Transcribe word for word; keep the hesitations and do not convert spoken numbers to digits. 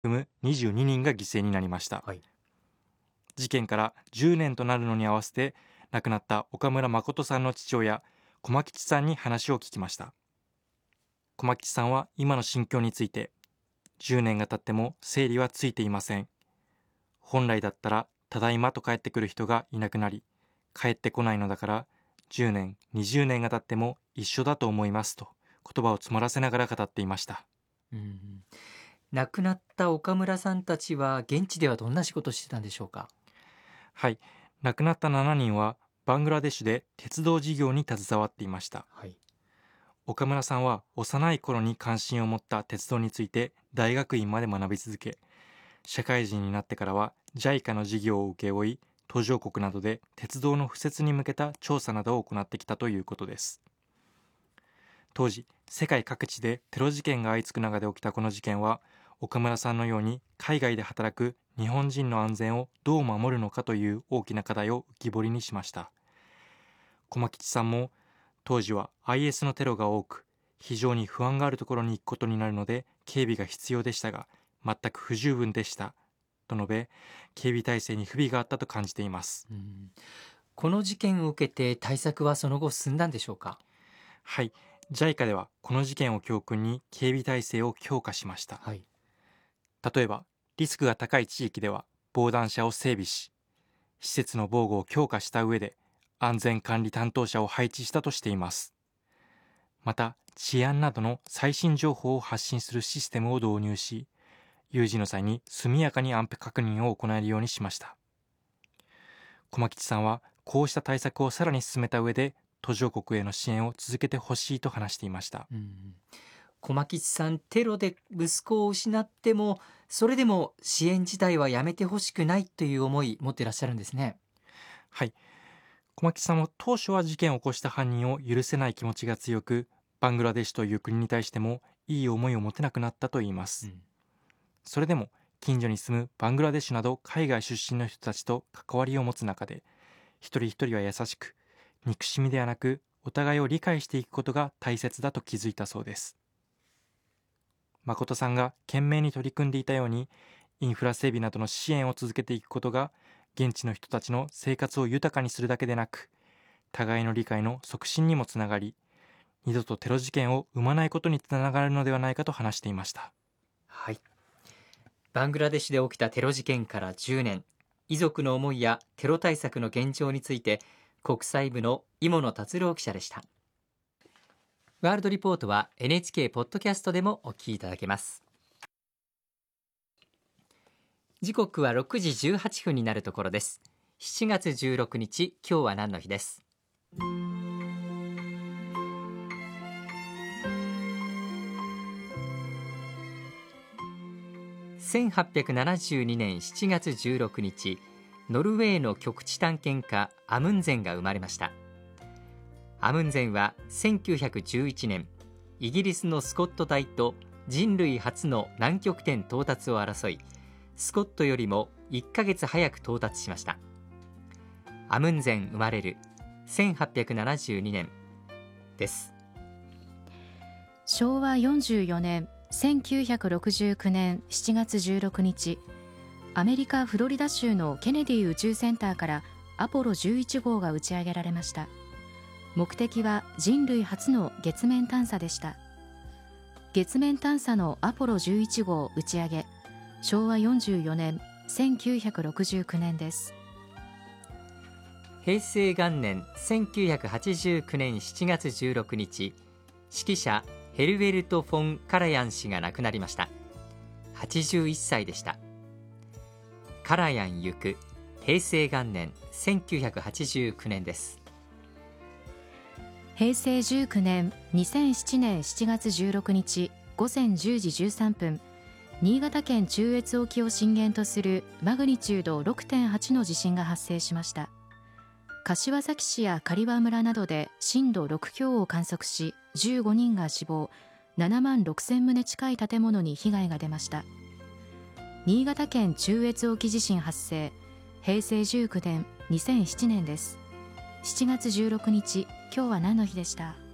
含むにじゅうににんが犠牲になりました。 はい。 事件からじゅうねんとなるのに合わせて亡くなった岡村誠さんの父親、駒吉さんに話を聞きました。駒吉さんは今の心境について、じゅうねんが経っても整理はついていません。本来だったらただいまと帰ってくる人がいなくなり、帰ってこないのだからじゅうねん、にじゅうねんが経っても一緒だと思いますと言葉を詰まらせながら語っていました。 うん、亡くなった岡村さんたちは現地ではどんな仕事をしてたんでしょうか？ はい、亡くなったしちにんはバングラデシュで鉄道事業に携わっていました。 はい。 岡村さんは幼い頃に関心を持った鉄道について大学院まで学び続け、社会人になってからは ジャイカ の事業を請け負い、途上国などで鉄道の敷設に向けた調査などを行ってきたということです。当時、世界各地でテロ事件が相次ぐ中で起きたこの事件は、岡村さんのように海外で働く日本人の安全をどう守るのかという大きな課題を浮き彫りにしました。駒吉さんも、当時は アイエス のテロが多く、非常に不安があるところに行くことになるので警備が必要でしたが、全く不十分でした。と述べ、警備体制に不備があったと感じています。 うん、この事件を受けて対策はその後進んだんでしょうか？ はい、ジャイカ ではこの事件を教訓に警備体制を強化しました。 はい。 例えば、リスクが高い地域では防弾車を整備し、施設の防護を強化した上で安全管理担当者を配置したとしています。また、治安などの最新情報を発信するシステムを導入し、有事の際に速やかに安否確認を行えるようにしました。駒吉さんはこうした対策をさらに進めた上で、途上国への支援を続けてほしいと話していました。 うん、駒吉さん、テロで息子を失ってもそれでも支援自体はやめてほしくないという思い持っていらっしゃるんですね。 はい。駒吉さんも当初は事件を起こした犯人を許せない気持ちが強く、バングラデシュという国に対してもいい思いを持てなくなったといいます。 うん、 それでも近所に住むバングラデシュなど海外出身の人たちと関わりを持つ中で、一人一人は優しく、憎しみではなくお互いを理解していくことが大切だと気づいたそうです。誠さんが懸命に取り組んでいたように、インフラ整備などの支援を続けていくことが、現地の人たちの生活を豊かにするだけでなく、互いの理解の促進にもつながり、二度とテロ事件を生まないことにつながるのではないかと話していました。 はい。バングラデシュで起きたテロ事件からじゅうねん、遺族の思いやテロ対策の現状について、国際部の芋野達郎記者でした。ワールドリポートは エヌエイチケー ポッドキャストでもお聞きいただけます。時刻はろくじじゅうはっぷんになるところです。しちがつじゅうろくにち、今日は何の日です。せんはっぴゃくななじゅうにねんしちがつじゅうろくにち、ノルウェーの極地探検家アムンゼンが生まれました。アムンゼンはせんきゅうひゃくじゅういちねん、イギリスのスコット隊と人類初の南極点到達を争い、スコットよりもいっかげつ早く到達しました。アムンゼン生まれるせんはっぴゃくななじゅうにねんです。 しょうわよんじゅうよねんせんきゅうひゃくろくじゅうきゅうねんしちがつじゅうろくにち、アメリカ・フロリダ州のケネディ宇宙センターからアポロじゅういちごうが打ち上げられました。目的は人類初の月面探査でした。月面探査のアポロじゅういちごう打ち上げ、しょうわよんじゅうよねんせんきゅうひゃくろくじゅうきゅうねんです。 平成元年せんきゅうひゃくはちじゅうきゅうねんしちがつじゅうろくにち、指揮者ヘルベルト・フォン・カラヤン氏が亡くなりました。はちじゅういっさいでした。カラヤン行く平成元年せんきゅうひゃくはちじゅうきゅうねんです。 平成じゅうきゅうねんにせんななねんしちがつじゅうろくにちごぜんじゅうじじゅうさんぷん、新潟県中越沖を震源とするマグニチュード ろくてんはち の地震が発生しました。柏崎市や刈羽村などで震度ろくきょうを観測し、じゅうごにんが死亡、ななまんろくせんとう近い建物に被害が出ました。新潟県中越沖地震発生、平成じゅうきゅうねんにせんななねんです。しちがつじゅうろくにち、今日は何の日でした？